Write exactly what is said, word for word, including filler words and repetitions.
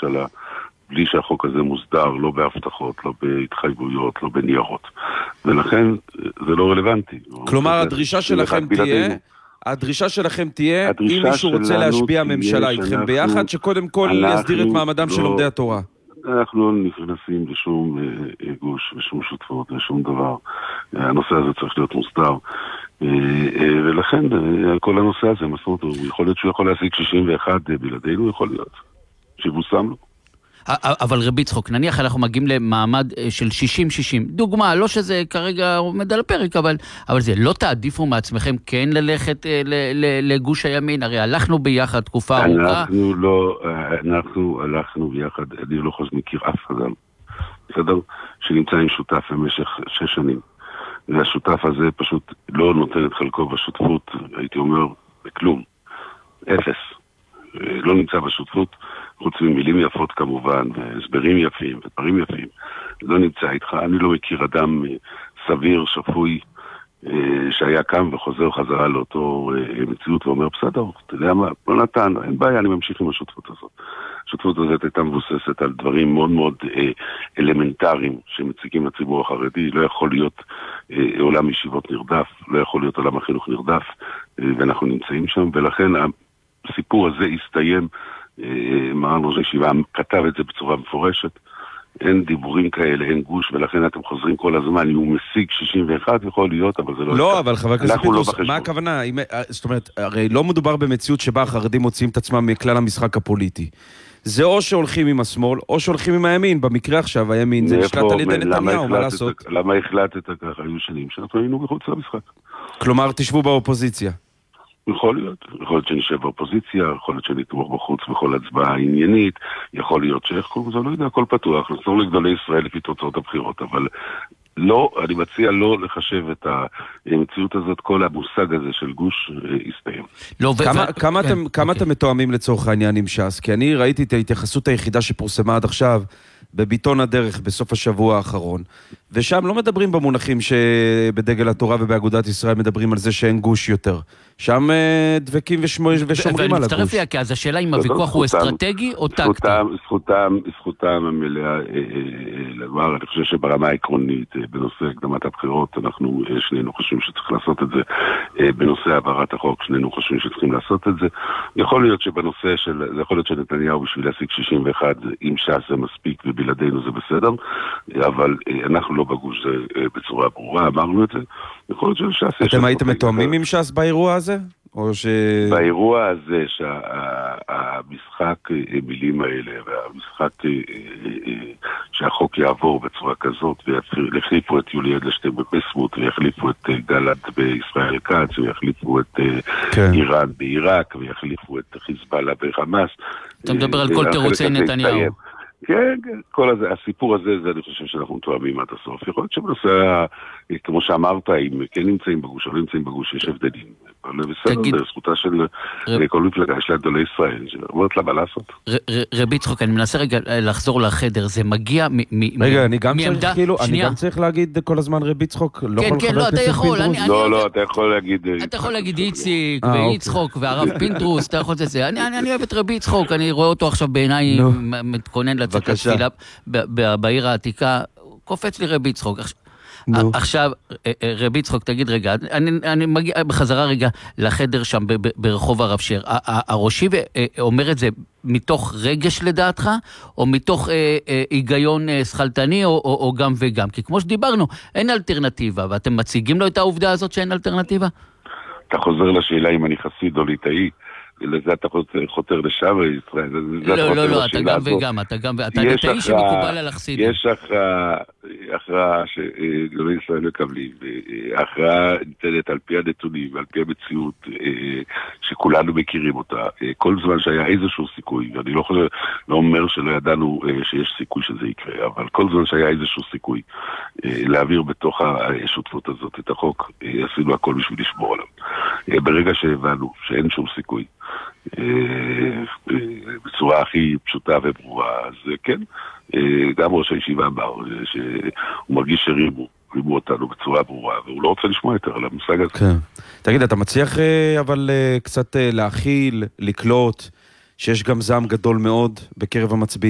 ממשלה, בלי שהחוק הזה מוסדר, לא בהבטחות, לא בהתחייבויות, לא בניירות. ולכן זה לא רלוונטי. כלומר, הדרישה שלכם תהיה, הדרישה שלכם תהיה, אם מישהו רוצה להשביע ממשלה איתכם ביחד, שקודם כל יסדיר את מעמדם של לומדי התורה. אנחנו לא נכנסים לשום גוש ושום שותפות ושום דבר. הנושא הזה צריך להיות מוסדר. ולכן, כל הנושא הזה, מסורת, הוא יכול להיות שהוא יכול להשיג שישים ואחת בלעדינו, יכול להיות. שיבוסם לו. אבל רבי יצחוק, נניח אנחנו מגיעים למעמד של שישים שישים. דוגמה, לא שזה כרגע עומד על הפרק, אבל, אבל זה לא תעדיפו מעצמכם כן ללכת לגוש הימין? הרי הלכנו ביחד תקופה ארוכה. אנחנו לא, אנחנו הלכנו ביחד, אני לא חושב מכיר אף אדם, בסדר? שנמצא עם שותף במשך שש שנים. והשותף הזה פשוט לא נותן את חלקו בשותפות, הייתי אומר, בכלום. אפס. לא נמצא בשותפות, חוץ ממילים יפות כמובן, והסברים יפים, ודברים יפים. לא נמצא איתך. אני לא מכיר אדם סביר, שפוי, שהיה קם וחוזר חזרה לאותו מציאות ואומר, בסדר, אתה יודע מה, לא נתן, אין בעיה, אני ממשיך עם השותפות הזאת. השותפות הזאת הייתה מבוססת על דברים מאוד מאוד אלמנטריים שמציגים לציבור החרדי. לא יכול להיות עולם ישיבות נרדף, לא יכול להיות עולם החינוך נרדף, ואנחנו נמצאים שם, ולכן הסיפור הזה הסתיים, מרן ראש הישיבה כתב את זה בצורה מפורשת, אין דיבורים כאלה, אין גוש, ולכן אתם חוזרים כל הזמן, אם הוא משיג שישים ואחת יכול להיות, אבל זה לא... לא, אבל חבר הכנסת פינדרוס, מה הכוונה? זאת אומרת, הרי לא מדובר במציאות שבה החרדים מוציאים את עצמם מכלל המשחק הפוליטי. זה או שהולכים עם השמאל, או שהולכים עם הימין. במקרה עכשיו, הימין זה נשלט על ידי נתניהו, מה לעשות? למה החלטת ככה? היו שנים שאנחנו היינו מחוץ למשחק. כלומר, תשבו באופוזיציה. יכול להיות, יכול להיות שנשב באופוזיציה, יכול להיות שנתמוך בחוץ בכל הצבעה עניינית, יכול להיות שאיך קוראים, זה לא יודע, הכל פתוח, נחזור לגדולי ישראל לפי תוצאות הבחירות, אבל לא, אני מציע לא לחשב את המציאות הזאת, כל המושג הזה של גוש יסתיים. לא, כמה, ו... כמה, כן. אתם, כמה okay. אתם מתואמים לצורך העניין עם ש"ס? כי אני ראיתי את ההתייחסות היחידה שפורסמה עד עכשיו, בביטון הדרך בסוף השבוע האחרון, ושם לא מדברים במונחים שבדגל התורה ובאגודת ישראל מדברים על זה שאין גוש יותר. שם דבקים ושומרים על הגוש. ומצטרף לי, כי אז השאלה אם הוויכוח הוא אסטרטגי או טקטי. זכותם, זכותם המלאה לומר, אני חושב שברמה העקרונית, בנושא הקדמת הבחירות, אנחנו שנינו חושבים שצריך לעשות את זה, בנושא העברת החוק, שנינו חושבים שצריכים לעשות את זה. יכול להיות שבנושא של, זה יכול להיות שנתניהו בשביל להשיג שישים ואחת, אם ש"ס זה מספיק ובלעדינו זה בסדר, אבל אנחנו לא בגוש זה בצורה ברורה, אמרנו את זה. יכול להיות שש"ס... אתם הייתם מתואמים עם ש"ס באירוע הזה? או ש... באירוע הזה שהמשחק מילים האלה והמשחק שהחוק יעבור בצורה כזאת ויחליפו את יולי אדלשטיין בביסמוט ויחליפו את גלנט בישראל כץ ויחליפו את איראן בעיראק ויחליפו את חיזבאללה בחמאס. אתה מדבר על כל תירוצי נתניהו. כן, כל הזה, הסיפור הזה, זה אני חושב שאנחנו מתואמים עד הסוף. יכול להיות שבנושא, כמו שאמרת, אם כן נמצאים בגוש או לא נמצאים בגוש, יש הבדלים. אבל בסדר, זה זכותה של כל מפלגה, יש לה גדולי ישראל, שאומרת לה מה לעשות. רבי יצחוק, אני מנסה רגע לחזור לחדר, זה מגיע מעמדה... רגע, אני גם צריך כאילו, אני גם צריך להגיד כל הזמן רבי יצחוק, לא כן, כן, לא, אתה יכול. לא, לא, אתה יכול להגיד... אתה יכול להגיד איציק ויצחוק והרב פינדרוס, אתה יכול לזה. אני אוהב את רבי יצחוק, אני רואה אותו עכשיו בעיניי מתכונן לצאת לתפילה בעיר העתיקה, קופץ לי רבי יצחוק. עכשיו, רבי יצחוק, תגיד רגע, אני מגיע בחזרה רגע לחדר שם ברחוב הרב שר. הראשי אומר את זה מתוך רגש לדעתך, או מתוך היגיון שכלתני, או גם וגם? כי כמו שדיברנו, אין אלטרנטיבה, ואתם מציגים לו את העובדה הזאת שאין אלטרנטיבה? אתה חוזר לשאלה אם אני חסיד או ליטאי. לזה אתה חותר לשם וישראל. לא, לא, לא, אתה גם וגם, אתה גם, אתה ליטאי שמקובל על החסידים. יש הכרעה שגדולי ישראל מקבלים, הכרעה ניתנת על פי הנתונים ועל פי המציאות שכולנו מכירים אותה. כל זמן שהיה איזשהו סיכוי, ואני לא חושב, לא אומר שלא ידענו שיש סיכוי שזה יקרה, אבל כל זמן שהיה איזשהו סיכוי להעביר בתוך השותפות הזאת את החוק, עשינו הכל בשביל לשמור עליו. ברגע שהבנו שאין שום סיכוי, בצורה הכי פשוטה וברורה, אז כן, גם ראש הישיבה אמר שהוא מרגיש שרימו, רימו אותנו בצורה ברורה, והוא לא רוצה לשמוע יותר על המושג הזה. כן. תגיד, אתה מצליח אבל קצת להכיל, לקלוט, שיש גם זעם גדול מאוד בקרב המצביעים?